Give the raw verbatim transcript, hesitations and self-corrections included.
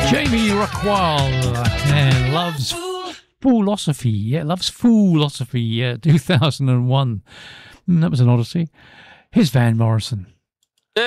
Jamie Rockwell and Loves Philosophy. Yeah, Loves Philosophy. Yeah, two thousand one. Mm, that was an odyssey. Here's Van Morrison.